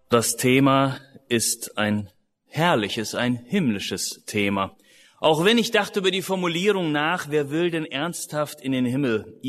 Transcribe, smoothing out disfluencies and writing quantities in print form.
Das Thema ist ein herrliches, ein himmlisches Thema. Auch wenn ich dachte über die Formulierung nach, wer will denn ernsthaft in den Himmel?